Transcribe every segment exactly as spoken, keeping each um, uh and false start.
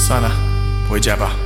算了，回家吧。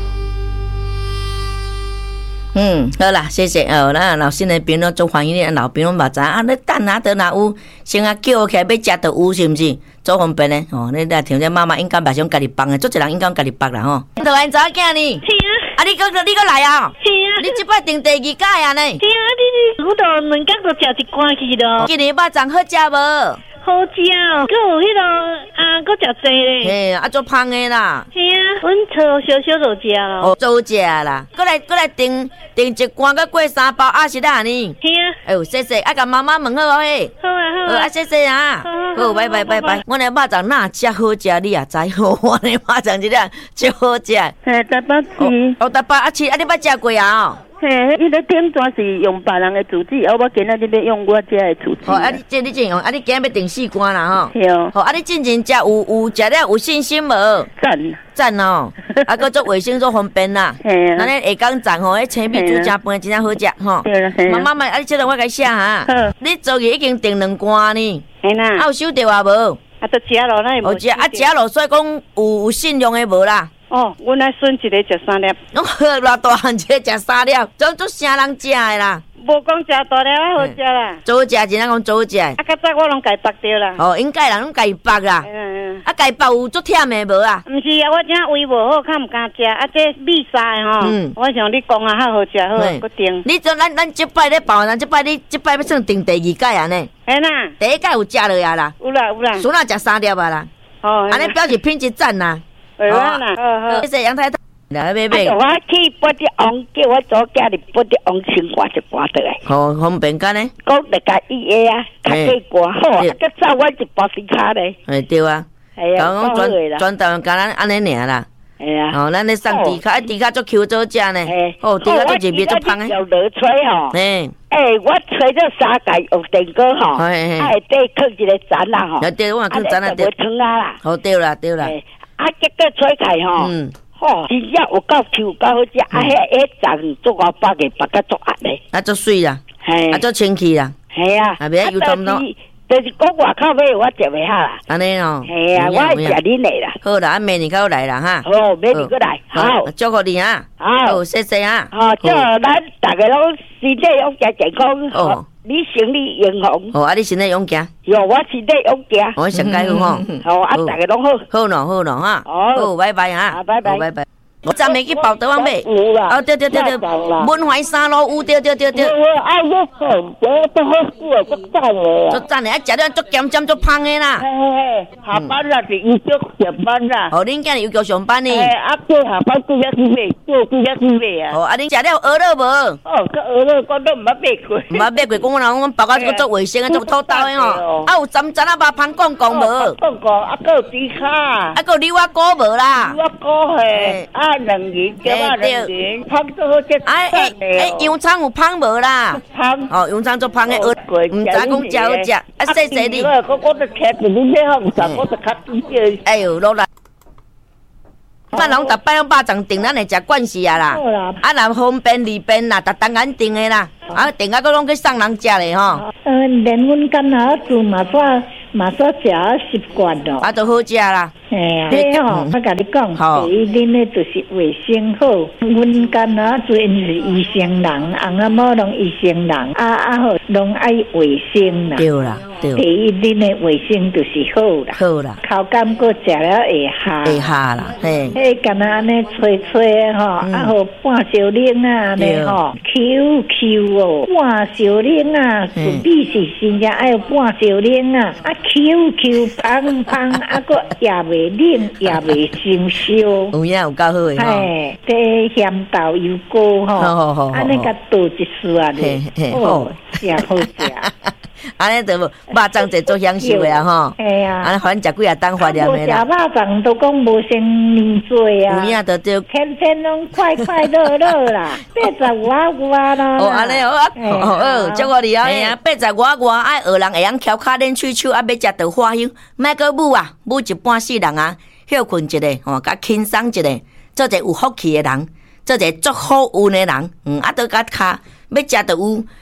嗯，好啦，谢谢哦。咱老新的朋友做欢迎的老朋友嘛知啊，你等下倒哪有，先啊叫起来要食就有是毋是？做方便的哦。你来听这妈妈应该袂想家己放的，做一人应该家己放啦吼。你安怎囝呢？ 是啊。 啊，你搁你搁来啊？ 是啊。 你即摆订第二届啊呢？ 是啊，你我都两工都食一罐去咯。 今年肉粽好食无？ 好食哦，搁有迄个啊，搁食济咧。 嘿，啊做芳的啦。 是啊，阮炒小小就食咯。 哦，做食啦。搁来搁来订订一罐，搁过三包啊是啦呢。 是啊。 哎呦，谢谢，啊甲妈妈问好嘿。 好啊好啊。 啊谢谢啊。好，拜拜拜拜。阮的肉粽哪只好食，你也知好。阮的肉粽一两真好食。 嘿，台北市。 哦，台北啊市，啊你捌食过啊？ 嘿，伊咧顶全是用别人的厨子，啊我今仔日要用我遮的厨子。 哦，啊你这你真用，啊你今日要订四罐啦吼。 对哦。 好，啊你进前食有有食了有信心无？ 赞。 赞哦，啊搁做卫生做方便啦。 嘿啊。 咱咧下工站吼，迄青米煮正饭真正好食吼。 对啦，嘿啊。 妈妈们，啊你这个我甲写哈。好。你昨日已经订两罐呢。 嘿啦。 啊有收到啊无？ 啊，都食咯，咱无。哦食啊食咯，所以讲有有信用的无啦。 哦，阮来孙一个食三粒， 拢偌大汉一个食三粒，总做啥人食的啦？ 无讲食大粒啊，好食啦。 做食真正讲做食。啊， 较早我拢家剥掉啦。 哦，应该人拢家己剥啦。嗯嗯。啊，家己剥有足忝的无啊？ 毋是啊，我这胃无好，较毋敢食。啊，这米沙的吼，嗯，我想你讲啊，较好食好，搁订。 你做咱咱即摆咧剥，咱即摆你即摆要算订第二届啊呢？ 嘿啦。 第一届有食落啊啦。 有啦有啦。 孙仔食三粒啊啦。哦。安尼表示品质赞啦。 好啦，好好。 谢谢杨太太。来买买。 我去拔啲王，叫我左家里拔啲王青瓜就拔得来。 好方便干呢？ 讲大家伊个啊，较过瓜好啊，佮早我一包先卡咧。 哎对啊。系啊。讲讲专专台湾干咱安尼尔啦。系啊。哦，咱咧送猪卡，猪卡做 Q 做食呢。哦，猪卡做入面做芳的。 有热吹吼。 嘿。 诶，我吹咗三界用电锅吼，啊，下底放一个盏啦吼。 啊对，我放盏啊对。 无汤啊啦。 好对啦对啦。 啊，结果吹开吼。嗯。哦，真正有够 Q， 有够好食，啊，迄迄粽做我包个包甲做压咧， 啊，做水啦，啊，做清气啦， 系啊， 啊，别有咁多， 就是讲外口买我食袂下啦， 安尼哦， 系啊，我爱食恁诶啦， 好啦，啊，明年够来啦哈， 好，明年过来，好， 祝福你啊，好，谢谢啊， 好，祝咱大家拢身体勇健健康，哦，你生意英雄， 哦，啊，你身体勇健， 哟，我身体勇健， 我上解好吼， 好，啊，大家拢好， 好咯，好咯哈，好，拜拜啊， 拜拜， 拜拜。我昨暝去报倒往买，哦对对对对，文怀三路有对对对对。 啊，我好，我都好食，足赞的。 足赞的，啊，食了足咸咸足芳的啦。 嘿嘿，下班啦，是预祝上班啦。 哦，恁今日又叫上班呢？ 嘿，啊，叫下班几日去买，叫几日去买啊。 哦，啊，恁食了鹅肉无？ 哦，个鹅肉我都毋捌买过。 毋捌买过，讲人阮包啊做卫生啊，做土豆的吼。啊，有针针啊，肉芳公公无？ 公公，啊，个有猪卡。 啊，个有牛蛙膏无啦？ 牛蛙膏嘿，啊，两元。对对，芳做好食。 哎哎哎，洋葱有芳无啦？ 芳哦，洋葱做芳的，唔知讲食好食。啊，谢谢你。 我我都吃住你这好食，我都较中意。 哎呦，落来。咱人逐摆拢肉粽订，咱会食惯势啊啦。啊，若方便利便啦，逐当眼订的啦。啊，订啊，佫拢去送人食咧吼。 嗯，连阮干下做嘛煞嘛煞食习惯咯。 啊，都好食啦。 嘿啊，嘿吼，我甲你讲，第一恁咧就是卫生好。阮干下做因是医生人，翁仔某拢医生人，啊啊好，拢爱卫生啦。 对啦，对。 第一恁咧卫生就是好啦。 好啦。 口感佫食了会下。 会下啦，嘿。 迄干那安尼吹吹吼，啊好半小冷啊，尼吼 ，Q Q 哦，半小冷啊，是必是真正爱有半小冷啊，啊 Q Q 芳芳，啊佫也袂冷，也袂生烧。 有影有够好诶吼。 嘿，这咸豆油膏吼， 好好好， 安尼甲倒一丝啊咧，哦，真好食。 安尼就肉粽节做享受的啊吼， 系啊， 安尼反正食几啊当怀念的啦。 食肉粽都讲无先年岁啊， 有影就对， 天天拢快快乐乐啦，八十外外啦。 哦，安尼好啊，好好，祝我你啊，八十外外爱学人会晓翘脚练喙手，啊要食到花香，莫个舞啊，舞一半世人啊，休困一下，吼，甲轻松一下，做一个有福气的人，做一个足好运的人，嗯，啊，倒甲骹要食到有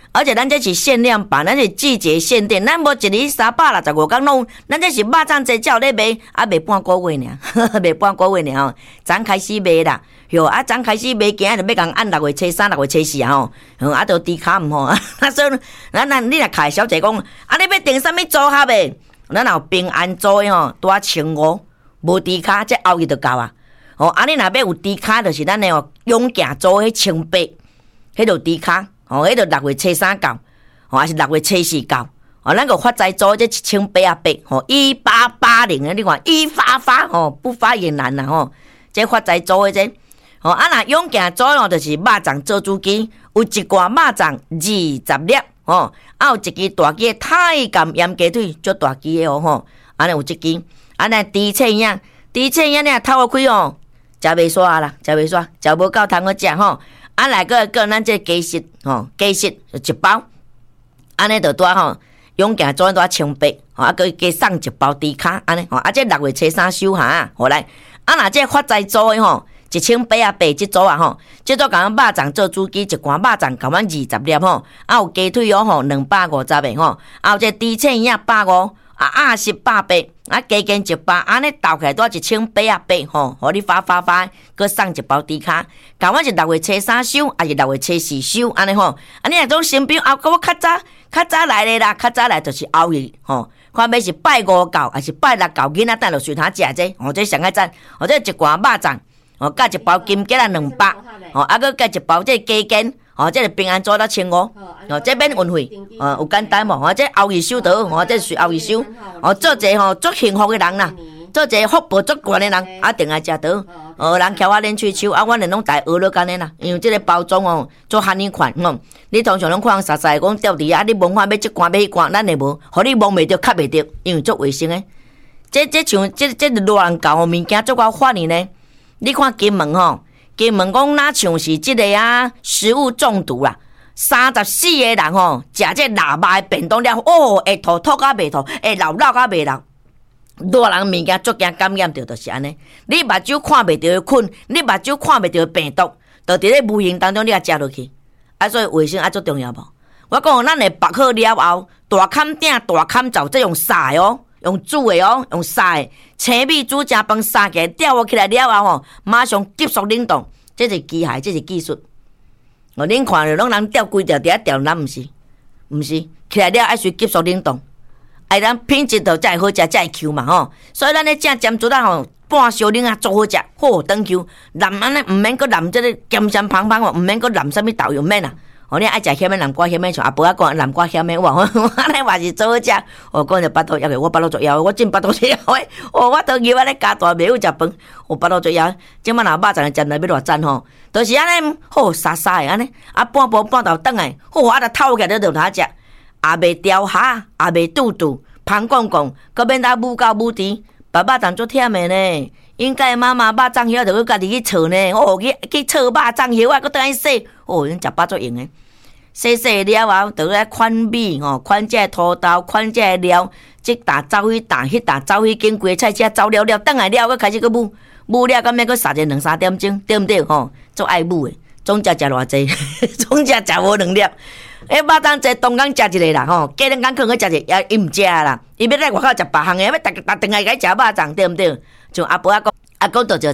而且咱这是限量版，咱是季节限定，咱无一日三百六十五天拢，咱这是肉粽节才有咧卖，啊卖半个月尔，卖半个月尔吼，昨开始卖啦，哟啊昨开始卖，今日就要共按六月初三、六月初四啊吼，啊都猪卡毋好啊，所以咱咱你若开小姐讲，啊你要订啥物组合诶？咱有平安组诶吼，拄啊千五，无猪卡，这后日就够啊。哦，啊你若要有猪卡，就是咱诶哦勇健组迄千八，迄就猪卡。哦，迄就六月初三到，哦，还是六月初四到。哦，咱个发财组这一千八啊八，吼，一八八零诶，你看一发发，吼，不发也难啦，吼。这发财组诶，这，哦，啊那勇健组咯，就是肉粽做主机，有一罐肉粽二十粒，吼，啊有一支大支太监盐鸡腿，足大支诶哦，吼，安尼有一支，啊那猪翅影，猪翅影你透开哦，食袂煞啦，食袂煞，食无够通好食吼。啊，来个个咱这鸡翅吼，鸡翅一包，安尼就多吼，勇健做多千八，吼啊，佮加送一包猪卡，安尼吼，啊，这六月初三收哈，好来，啊，若这发财组的吼，一千八啊八这组啊吼，这组甲咱肉粽做主机，一罐肉粽甲阮二十粒吼，啊有鸡腿哦吼，两百五十个吼，啊有这猪翅影百五。啊，鸭是百八，啊，加减一百，安尼斗起来多一千八啊八吼，互你发发发，佮送一包猪卡，甲阮是六月初三收，还是六月初四收，安尼吼，啊，你若种新标，啊，甲我较早较早来咧啦，较早来就是后日吼，看要是拜五到，还是拜六到，囡仔等落随他食这，吼，这上个赞，或者一罐肉粽，吼，加一包金桔啊两百，吼，啊，佮加一包这加减。哦，这个平安做到千五，哦，这免运费，哦，有简单无？哦，这后日收到，哦，这是后日收，哦，做一个吼足幸福的人啦，做一个福报足悬的人，啊，定来食到，哦，人翘我脸喙手，啊，阮连拢大学了干的啦，因为这个包装哦，做汉语款，哦，你通常拢看实实讲吊伫啊，你忘看要这罐要迄罐，咱会无，互你忘袂着，吸袂着，因为足卫生的。这这像这这热人搞物件足够发呢呢，你看金门吼。金门讲哪像是即个啊食物中毒啦，三十四个人吼食这腊肉的便当了，哦会吐吐到袂吐，会流流到袂流。热人物件足惊感染着，就是安尼。你目睭看袂着的菌，你目睭看袂着的病毒，就伫咧无形当中你也食落去。啊，所以卫生啊足重要无？我讲咱会绑好了后，大坎顶大坎灶，这用晒哦。用煮的哦，用晒的，青米煮正饭晒起来，吊起来了后吼，马上急速冷冻，这是机械，这是技术。哦，恁看着拢人吊规条伫遐吊，咱毋是，毋是，起来了爱随急速冷冻，哎，咱品质就才会好食，才会 Q 嘛吼。所以咱咧正尖珠仔吼，半烧冷啊，做好食，好长 Q。淋安尼毋免搁淋这个咸咸芳芳哦，毋免搁淋啥物豆油免啊。哦，你爱食咸的南瓜咸的，像阿婆啊讲南瓜咸的，哇，安尼话是做好食。哦，讲着巴肚枵个，我巴肚足枵，我真巴肚足枵诶。哦，我都以为咧加大袂有食饭，我巴肚足枵。即摆若肉粽食来要偌赞吼，都是安尼好沙沙诶安尼，啊半晡半豆转来，好啊，着透起来就通食，也袂掉下，也袂肚肚，芳光光，搁免当母狗母猪，爸爸粽足忝诶呢。应该妈妈肉粽叶着去家己去炒呢，哦，去去炒肉粽叶啊，搁倒来洗，哦，因食饱足用诶。洗洗了后，就来款米吼，款这土豆，款这料，即打走迄打，迄打走迄间规菜车走了了，倒来了，搁开始搁焐，焐了，敢免搁杀者两三点钟，对毋对吼？做爱焐诶，总食食偌济，总食食无两粒。诶，肉粽节东港食一个啦吼，过两工可去食一个，伊毋食啦，伊要来外口食别项诶，要逐逐顿来甲伊食肉粽，对毋对？像阿婆阿公阿公就就